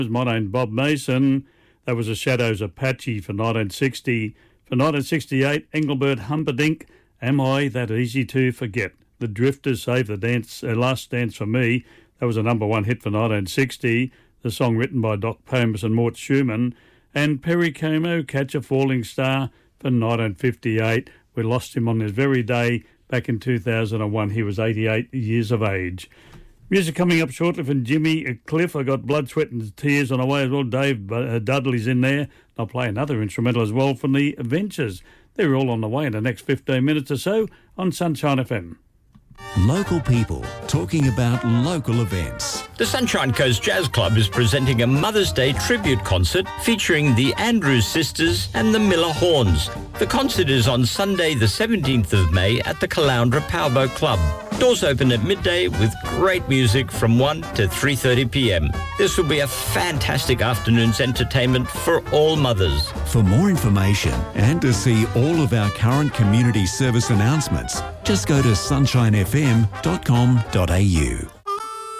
My name's Bob Mason. That was the Shadows Apache for 1960. For 1968, Engelbert Humperdinck, Am I That Easy to Forget? The Drifters Save the Dance, Last Dance for Me. That was a number one hit for 1960. The song written by Doc Pomus and Mort Schumann. And Perry Como, Catch a Falling Star for 1958. We lost him on this very day back in 2001. He was 88 years of age. Music coming up shortly from Jimmy Cliff. I got Blood, Sweat and Tears on the way as well. Dave Dudley's in there. I'll play another instrumental as well from the Ventures. They're all on the way in the next 15 minutes or so on Sunshine FM. Local people talking about local events. The Sunshine Coast Jazz Club is presenting a Mother's Day tribute concert featuring the Andrews Sisters and the Miller Horns. The concert is on Sunday the 17th of May at the Caloundra Powerboat Club. Doors open at midday with great music from 1 to 3:30 p.m. This will be a fantastic afternoon's entertainment for all mothers. For more information and to see all of our current community service announcements, just go to sunshinefm.com.au.